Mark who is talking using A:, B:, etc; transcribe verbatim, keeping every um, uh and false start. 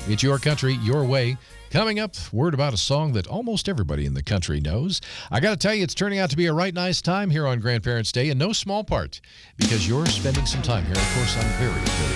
A: It's Your Country, Your Way. Coming up, word about a song that almost everybody in the country knows. I got to tell you, it's turning out to be a right nice time here on Grandparents' Day, in no small part because you're spending some time here. Of course, I'm very, very